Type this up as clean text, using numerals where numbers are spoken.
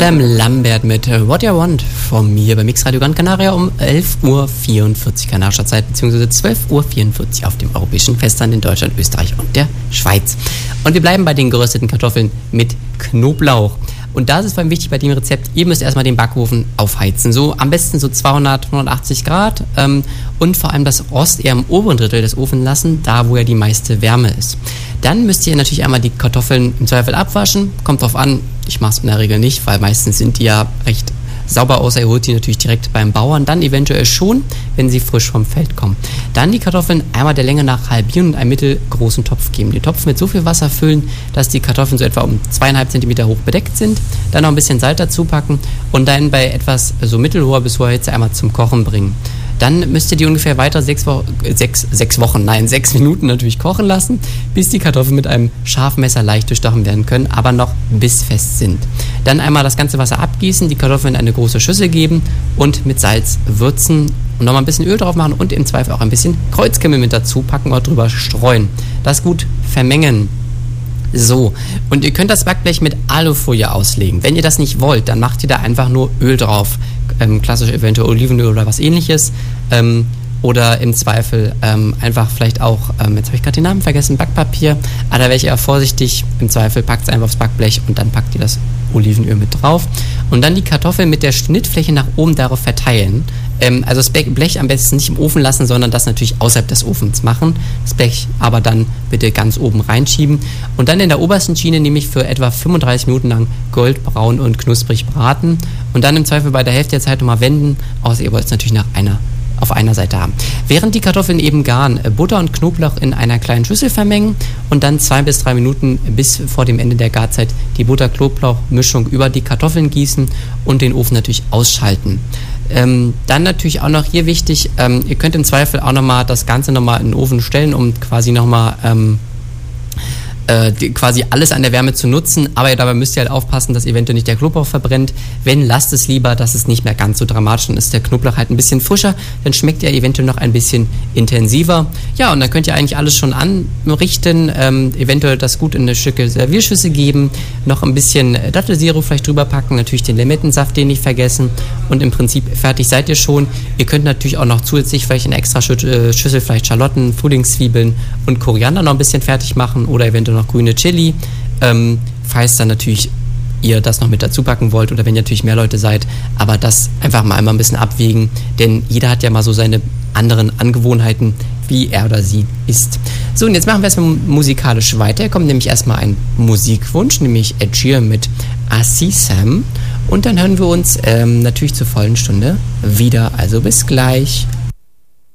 Sam Lambert mit What You Want von mir bei Mixradio Gran Canaria um 11.44 Uhr kanadischer Zeit, beziehungsweise 12.44 Uhr auf dem europäischen Festland in Deutschland, Österreich und der Schweiz. Und wir bleiben bei den gerösteten Kartoffeln mit Knoblauch. Und da ist es vor allem wichtig bei dem Rezept, ihr müsst erstmal den Backofen aufheizen. So am besten so 200, 180 Grad und vor allem das Rost eher im oberen Drittel des Ofens lassen, da wo ja die meiste Wärme ist. Dann müsst ihr natürlich einmal die Kartoffeln im Zweifel abwaschen. Kommt drauf an, ich mache es in der Regel nicht, weil meistens sind die ja recht sauber aus. Ihr holt die natürlich direkt beim Bauern, dann eventuell schon, wenn sie frisch vom Feld kommen. Dann die Kartoffeln einmal der Länge nach halbieren und einen mittelgroßen Topf geben. Den Topf mit so viel Wasser füllen, dass die Kartoffeln so etwa um 2,5 cm hoch bedeckt sind. Dann noch ein bisschen Salz dazu packen und dann bei etwas so mittelhoher bis hoher Hitze einmal zum Kochen bringen. Dann müsst ihr die ungefähr weiter 6 Minuten natürlich kochen lassen, bis die Kartoffeln mit einem scharfen Messer leicht durchstochen werden können, aber noch bissfest sind. Dann einmal das ganze Wasser abgießen, die Kartoffeln in eine große Schüssel geben und mit Salz würzen und nochmal ein bisschen Öl drauf machen und im Zweifel auch ein bisschen Kreuzkümmel mit dazu packen oder drüber streuen. Das gut vermengen. So, und ihr könnt das Backblech mit Alufolie auslegen. Wenn ihr das nicht wollt, dann macht ihr da einfach nur Öl drauf. Klassisch eventuell Olivenöl oder was ähnliches. Oder im Zweifel einfach vielleicht auch, jetzt habe ich gerade den Namen vergessen, Backpapier. Aber da wäre ich eher vorsichtig. Im Zweifel packt es einfach aufs Backblech und dann packt ihr das Olivenöl mit drauf. Und dann die Kartoffeln mit der Schnittfläche nach oben darauf verteilen. Also das Blech am besten nicht im Ofen lassen, sondern das natürlich außerhalb des Ofens machen. Das Blech aber dann bitte ganz oben reinschieben. Und dann in der obersten Schiene nämlich für etwa 35 Minuten lang goldbraun und knusprig braten. Und dann im Zweifel bei der Hälfte der Zeit nochmal wenden, außer ihr wollt es natürlich auf einer Seite haben. Während die Kartoffeln eben garen, Butter und Knoblauch in einer kleinen Schüssel vermengen und dann 2 bis 3 Minuten bis vor dem Ende der Garzeit die Butter-Knoblauch-Mischung über die Kartoffeln gießen und den Ofen natürlich ausschalten. Dann natürlich auch noch hier wichtig, ihr könnt im Zweifel auch nochmal das Ganze nochmal in den Ofen stellen, um quasi nochmal quasi alles an der Wärme zu nutzen, aber dabei müsst ihr halt aufpassen, dass eventuell nicht der Knoblauch verbrennt. Wenn, lasst es lieber, dass es nicht mehr ganz so dramatisch, dann ist der Knoblauch halt ein bisschen frischer, dann schmeckt er eventuell noch ein bisschen intensiver. Ja, und dann könnt ihr eigentlich alles schon anrichten, eventuell das gut in eine schicke Servierschüssel geben, noch ein bisschen Dattelsirup vielleicht drüber packen, natürlich den Limettensaft, den nicht vergessen und im Prinzip fertig seid ihr schon. Ihr könnt natürlich auch noch zusätzlich vielleicht in extra Schüssel vielleicht Schalotten, Frühlingszwiebeln und Koriander noch ein bisschen fertig machen oder eventuell noch grüne Chili, falls dann natürlich ihr das noch mit dazu packen wollt oder wenn ihr natürlich mehr Leute seid, aber das einfach mal einmal ein bisschen abwägen, denn jeder hat ja mal so seine anderen Angewohnheiten, wie er oder sie isst. So, und jetzt machen wir erstmal musikalisch weiter. Hier kommt nämlich erstmal ein Musikwunsch, nämlich Ed Sheeran mit I See Sam und dann hören wir uns natürlich zur vollen Stunde wieder, also bis gleich.